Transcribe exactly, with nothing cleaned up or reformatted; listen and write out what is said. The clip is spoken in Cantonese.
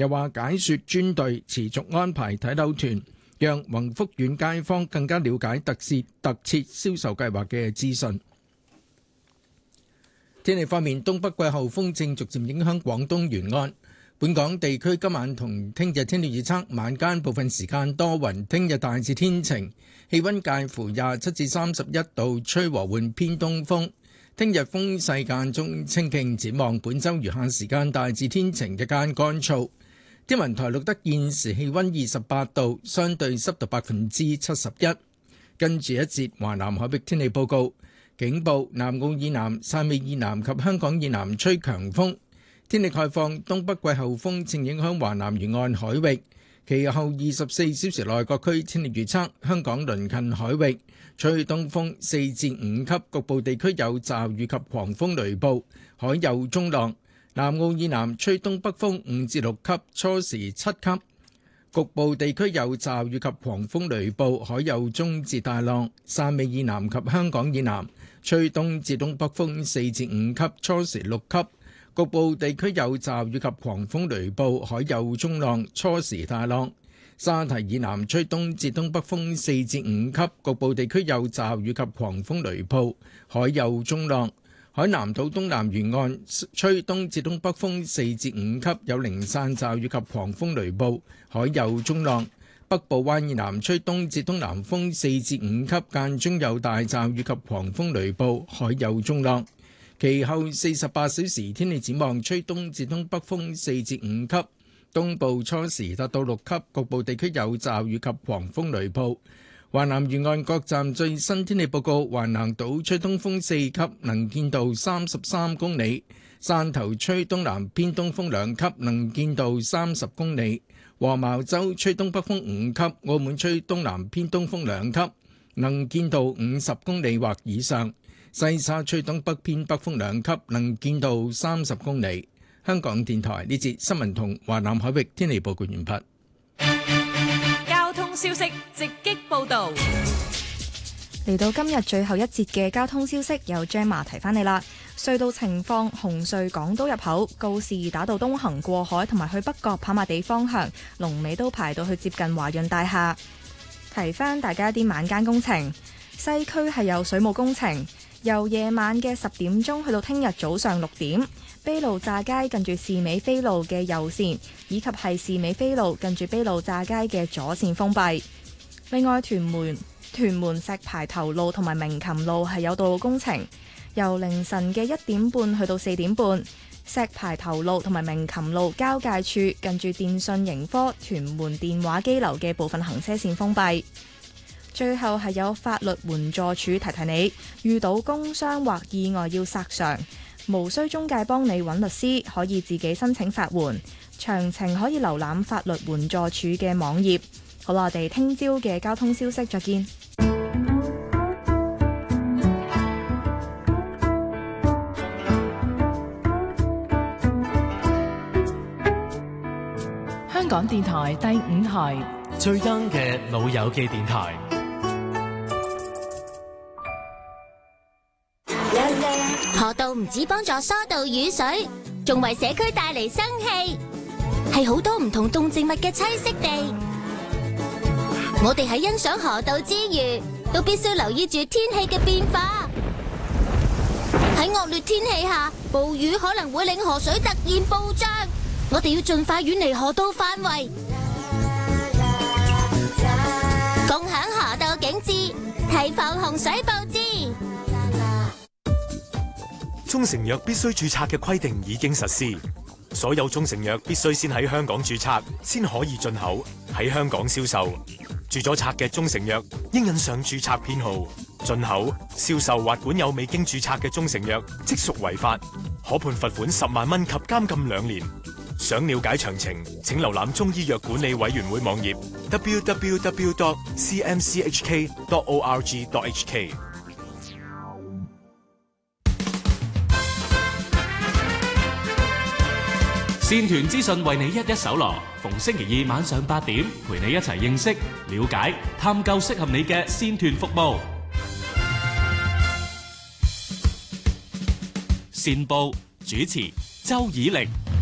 又話解說專隊持續安排睇樓團，讓宏福苑街坊更加了解特設特設銷售計劃嘅資訊。天氣方面，東北季候風正逐漸影響廣東沿岸。本港地區今晚同聽日天氣預測，晚間部分時間多雲，聽日大致天晴，氣溫介乎廿七至三十一度，吹和緩偏東風。聽日風勢間中清勁，展望本週餘下時間大致天晴，日間乾燥。天文台錄得現時氣溫二十八度，相對濕度百分之七十一。跟住一節華南海域天氣報告，警報：南澳以南、汕尾以南及香港以南吹強風。天氣概況：東北季候風正影響華南沿岸海域，其後二十四小時內各區天氣預測：香港鄰近海域吹東風四至五級，局部地區有驟雨及狂風雷暴，海有中浪。南澳以南吹東北風五至六級，初時七級，局部地區有驟雨及狂風雷暴，海有中至大浪。汕尾以南及香港以南吹東至東北風四至五級，初時六級。局部地區有驟雨及狂風雷暴，海有中浪，初時大浪。沙堤以南吹東至東北風四至五級，局部地區有驟雨及狂風雷暴，海有中浪。海南島東南沿岸吹東至東北風四至五級，有零散驟雨及狂風雷暴，海有中浪。北部灣以南吹東至東南風四至五級，間中有大驟雨及狂風雷暴，海有中浪。其後四十八小時天氣展望，吹東至東北風四至五級，東部初時達到六級，局部地區有驟雨及狂風雷暴。華南沿岸各站最新天氣報告：橫瀾島吹東風四級，能見度三十三公里；汕頭吹東南偏東風兩級，能見度三十公里；黃茅洲吹東北風五級，澳門吹東南偏東風兩級，能見度五十公里或以上；西沙吹東北偏北風兩級，能見度三十公里。香港電台呢節新聞同華南海域天氣報告完畢。 交通消息直擊報道。 嚟到今日最後一節嘅交通消息，由 Gemma 提翻你啦。隧道情況：紅隧港島入口告士打道東行過海同埋去北角跑馬地方向，龍尾都排到去接近華潤大廈。提翻大家一啲晚間工程，西區係有水務工程，由夜晚嘅十點鐘去到聽日早上六點，卑路乍街近住士美菲路嘅右線，以及係士美菲路近住卑路乍街嘅左線封閉。另外，屯門屯門石排頭路同埋鳴琴路係有道路工程，由凌晨嘅一點半去到四點半，石排頭路同埋鳴琴路交界處近住電訊盈科屯門電話機樓嘅部分行車線封閉。最後係有法律援助署提提你，遇到工傷或意外要索償，無需中介幫你揾律師，可以自己申請法援。詳情可以瀏覽法律援助署嘅網頁。好啦，我哋聽朝嘅交通消息再見。 香港電台第五台最 young 嘅老友記電台。 河道唔止幫助疏導雨水，仲為社區帶嚟生氣，係好多唔同動植物嘅棲息地。我哋喺欣賞河道之餘，都必須留意住天氣嘅變化。喺惡劣天氣下，暴雨可能會令河水突然暴漲，我哋要盡快遠離河道範圍，共享河道景致，提防洪水暴至。 中成藥必須註冊嘅規定已經實施，所有中成藥必須先喺香港註冊，先可以進口，喺香港銷售。註咗冊嘅中成藥應印上註冊編號。進口、銷售或管有未經註冊嘅中成藥，即屬違法，可判罰款十萬蚊及監禁兩年。想了解詳情，請瀏覽中醫藥管理委員會網頁 double-u double-u double-u dot c m c h k dot org dot h k。 線團資訊為你一一搜羅，逢星期二晚上八點，陪你一齊認識、了解、探究適合你嘅線團服務。線報主持周以玲。